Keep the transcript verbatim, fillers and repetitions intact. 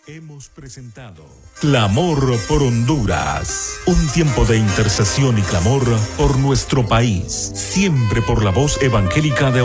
Hemos presentado Clamor por Honduras, un tiempo de intercesión y clamor por nuestro país, siempre por la voz evangélica de